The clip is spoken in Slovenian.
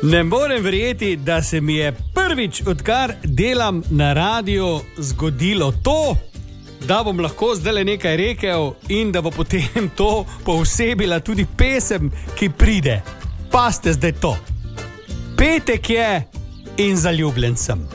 Ne morem verjeti, da se mi je prvič, odkar delam na radiju, zgodilo to, da bom lahko zdaj nekaj rekel in da bo potem to povsebila tudi pesem, ki pride. Paste zdaj to. Petek je in zaljubljen sem.